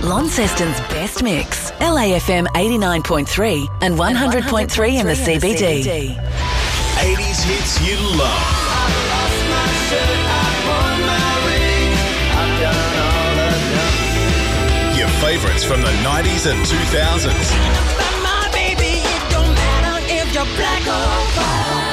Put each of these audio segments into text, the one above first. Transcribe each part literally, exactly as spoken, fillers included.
Launceston's best mix. L A F M eighty-nine point three and one hundred point three in the C B D. eighties hits you love. I lost my shirt, I won my ring. I've done all I've done. Your favourites from the nineties and two thousands. But my baby, it don't matter if you're black or white.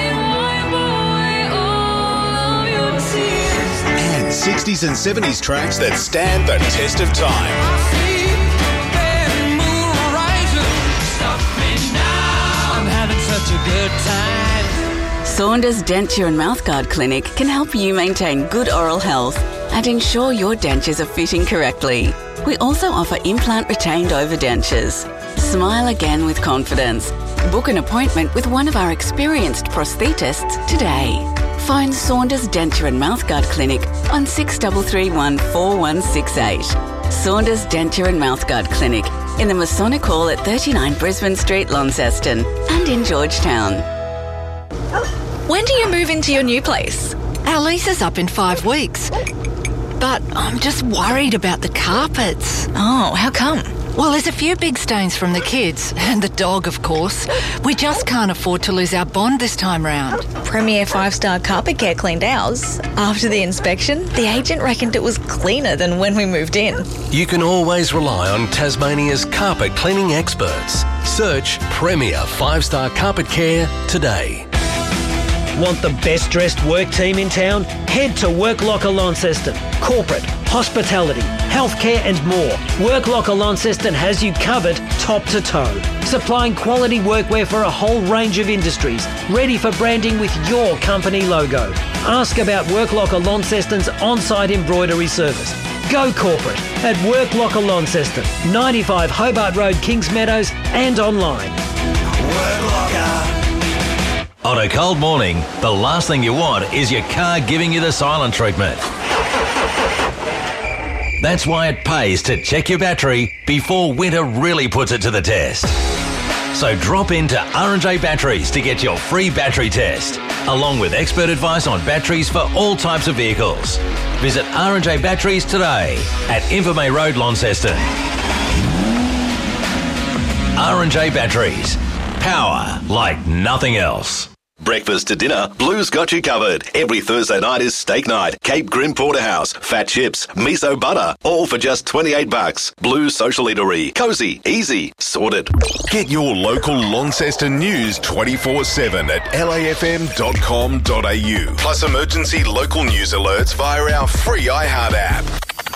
And sixties and seventies tracks that stand the test of time. I see that moon rising. Stop me now. I'm having such a good time. Saunders Denture and Mouthguard Clinic can help you maintain good oral health and ensure your dentures are fitting correctly. We also offer implant retained overdentures. Smile again with confidence. Book an appointment with one of our experienced prosthetists today. Phone Saunders Denture and Mouthguard Clinic on six three three one, four one six eight. Saunders Denture and Mouthguard Clinic in the Masonic Hall at thirty-nine Brisbane Street, Launceston, and in Georgetown. When do you move into your new place? Our lease is up in five weeks. But I'm just worried about the carpets. Oh, how come? Well, there's a few big stains from the kids, and the dog, of course. We just can't afford to lose our bond this time round. Premier five-star Carpet Care cleaned ours. After the inspection, the agent reckoned it was cleaner than when we moved in. You can always rely on Tasmania's carpet cleaning experts. Search Premier five-star Carpet Care today. Want the best dressed work team in town? Head to Work Locker Launceston. Corporate, hospitality, healthcare and more. Work Locker Launceston has you covered top to toe. Supplying quality workwear for a whole range of industries. Ready for branding with your company logo. Ask about Work Locker Launceston's on-site embroidery service. Go corporate at Work Locker Launceston, ninety-five Hobart Road, Kings Meadows, and online. Work Locker. On a cold morning, the last thing you want is your car giving you the silent treatment. That's why it pays to check your battery before winter really puts it to the test. So drop into R and J Batteries to get your free battery test, along with expert advice on batteries for all types of vehicles. Visit R and J Batteries today at Invermay Road, Launceston. R and J Batteries. Power like nothing else. Breakfast to dinner, Blue's got you covered. Every Thursday night is steak night. Cape Grim Porterhouse, fat chips, miso butter, all for just twenty-eight bucks. Blue's social eatery, cozy, easy, sorted. Get your local Launceston news twenty-four seven at L A F M dot com dot A U. Plus emergency local news alerts via our free iHeart app.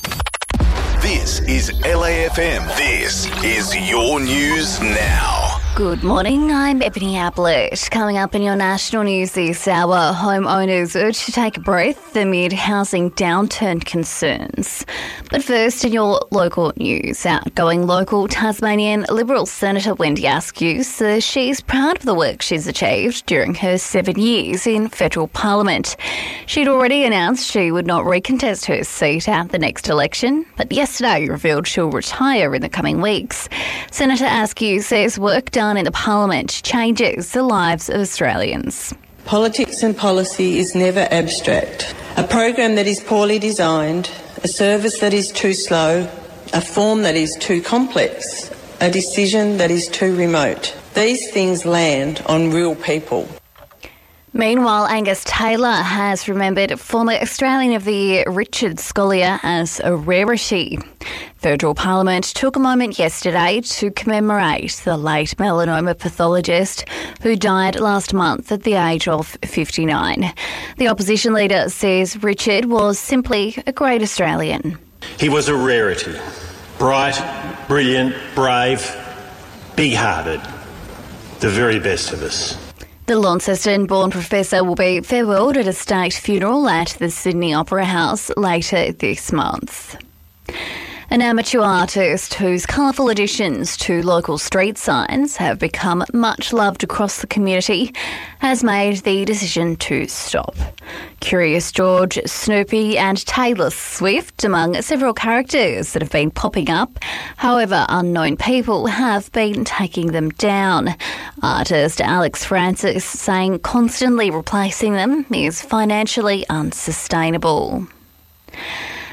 This is L A F M. This is your news now. Good morning, I'm Ebony Ablett. Coming up in your national news this hour, homeowners urged to take a breath amid housing downturn concerns. But first, in your local news, outgoing local Tasmanian Liberal Senator Wendy Askew says she's proud of the work she's achieved during her seven years in federal parliament. She'd already announced she would not recontest her seat at the next election, but yesterday revealed she'll retire in the coming weeks. Senator Askew says work done in the parliament changes the lives of Australians. Politics and policy is never abstract. A program that is poorly designed, a service that is too slow, a form that is too complex, a decision that is too remote. These things land on real people. Meanwhile, Angus Taylor has remembered former Australian of the Year Richard Scolyer as a rarity. Federal Parliament took a moment yesterday to commemorate the late melanoma pathologist who died last month at the age of fifty-nine. The opposition leader says Richard was simply a great Australian. He was a rarity. Bright, brilliant, brave, big-hearted. The very best of us. The Launceston-born professor will be farewelled at a state funeral at the Sydney Opera House later this month. An amateur artist whose colourful additions to local street signs have become much loved across the community has made the decision to stop. Curious George, Snoopy and Taylor Swift among several characters that have been popping up. However, unknown people have been taking them down. Artist Alex Francis saying constantly replacing them is financially unsustainable.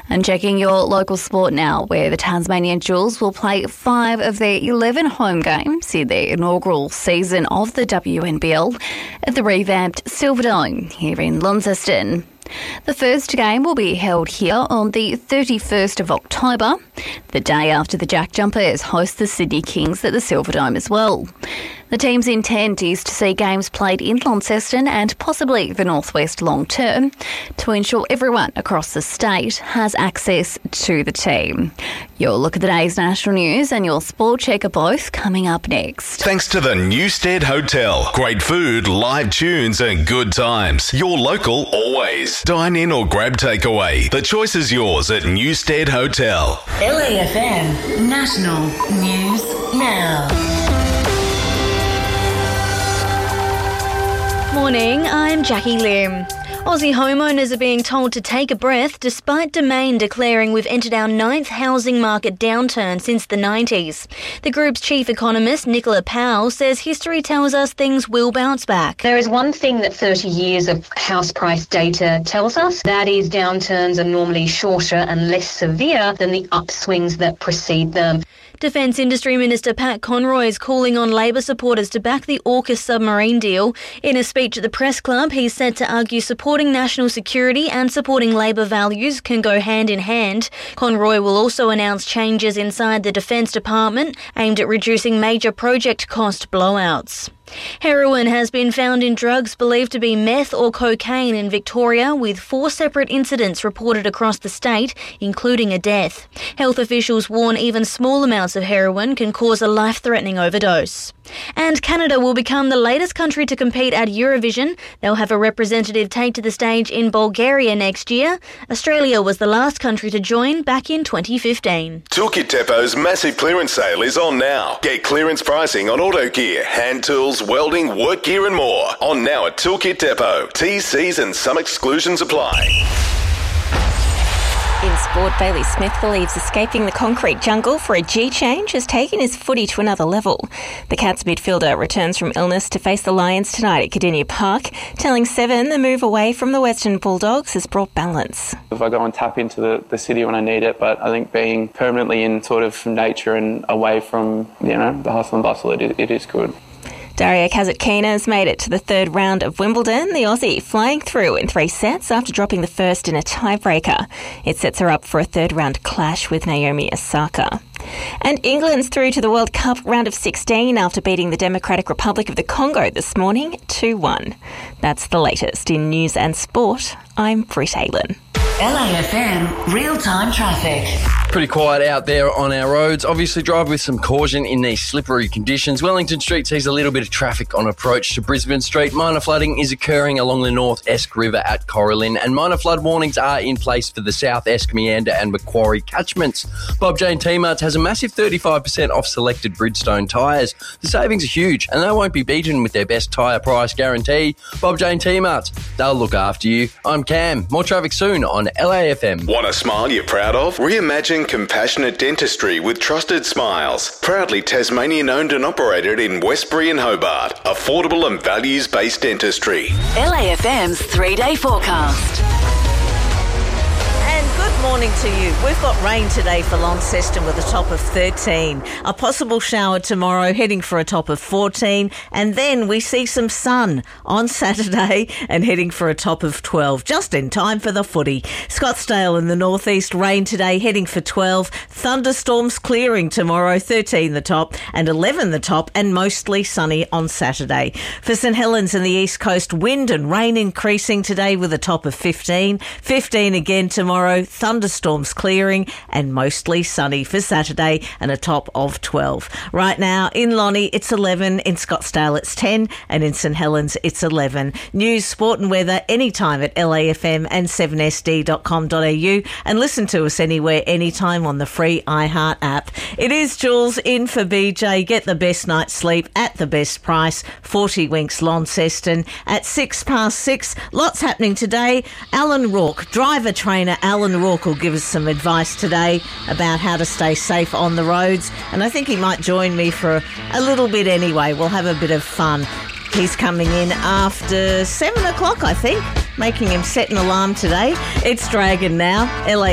And checking your local sport now, where the Tasmanian Jewels will play five of their eleven home games in their inaugural season of the W N B L at the revamped Silverdome here in Launceston. The first game will be held here on the thirty-first of October, the day after the Jack Jumpers host the Sydney Kings at the Silverdome as well. The team's intent is to see games played in Launceston and possibly the Northwest long term to ensure everyone across the state has access to the team. Your look at the day's national news and your sport check are both coming up next. Thanks to the Newstead Hotel. Great food, live tunes and good times. Your local always. Dine in or grab takeaway. The choice is yours at Newstead Hotel. L A F M National News Now. Morning, I'm Jackie Lim. Aussie homeowners are being told to take a breath despite Domain declaring we've entered our ninth housing market downturn since the nineties. The group's chief economist, Nicola Powell, says history tells us things will bounce back. There is one thing that thirty years of house price data tells us. That is, downturns are normally shorter and less severe than the upswings that precede them. Defence Industry Minister Pat Conroy is calling on Labor supporters to back the AUKUS submarine deal. In a speech at the Press Club, he's said to argue supporting national security and supporting Labor values can go hand in hand. Conroy will also announce changes inside the Defence Department aimed at reducing major project cost blowouts. Heroin has been found in drugs believed to be meth or cocaine in Victoria, with four separate incidents reported across the state, including a death. Health officials warn even small amounts of heroin can cause a life-threatening overdose. And Canada will become the latest country to compete at Eurovision. They'll have a representative take to the stage in Bulgaria next year. Australia was the last country to join back in twenty fifteen. Toolkit Depot's massive clearance sale is on now. Get clearance pricing on auto gear, hand tools, welding, work gear and more. On now at Toolkit Depot. T's, C's and some exclusions apply. In sport, Bailey Smith believes escaping the concrete jungle for a G change has taken his footy to another level. The Cats midfielder returns from illness to face the Lions tonight at Cardinia Park, telling Seven the move away from the Western Bulldogs has brought balance. If I go and tap into the, the city when I need it, but I think being permanently in sort of nature and away from, you know, the hustle and bustle, it, it is good. Daria Kasatkina's made it to the third round of Wimbledon, the Aussie flying through in three sets after dropping the first in a tiebreaker. It sets her up for a third round clash with Naomi Osaka. And England's through to the World Cup round of sixteen after beating the Democratic Republic of the Congo this morning two one. That's the latest in news and sport. I'm Britt Aylen. L A F M real-time traffic. Pretty quiet out there on our roads. Obviously drive with some caution in these slippery conditions. Wellington Street sees a little bit of traffic on approach to Brisbane Street. Minor flooding is occurring along the North Esk River at Coralin, and minor flood warnings are in place for the South Esk, Meander and Macquarie catchments. Bob Jane T-Marts has a massive thirty-five percent off selected Bridgestone tyres. The savings are huge and they won't be beaten with their best tyre price guarantee. Bob Jane T-Marts, they'll look after you. I'm Cam. More traffic soon on L A F M. Want a smile you're proud of? Reimagine compassionate dentistry with trusted smiles. Proudly Tasmanian owned and operated in Westbury and Hobart. Affordable and values-based dentistry. L A F M's three-day forecast. Good morning to you. We've got rain today for Launceston with a top of thirteen. A possible shower tomorrow, heading for a top of fourteen. And then we see some sun on Saturday and heading for a top of twelve. Just in time for the footy. Scottsdale in the northeast, rain today, heading for twelve. Thunderstorms clearing tomorrow, thirteen the top and eleven the top, and mostly sunny on Saturday. For St Helens in the east coast, wind and rain increasing today with a top of fifteen. fifteen again tomorrow. Thunderstorms clearing and mostly sunny for Saturday and a top of twelve. Right now in Lonnie it's eleven, in Scottsdale it's ten, and in St Helens it's eleven. News, sport and weather anytime at L A F M and seven S D dot com dot A U, and listen to us anywhere, anytime on the free iHeart app. It is Jules in for B J. Get the best night's sleep at the best price. forty Winks Launceston at six past six. Lots happening today. Alan Rourke, driver trainer Alan Rourke, will give us some advice today about how to stay safe on the roads, and I think he might join me for a little bit anyway. We'll have a bit of fun. He's coming in after seven o'clock, I think, making him set an alarm today. It's Dragon now. L A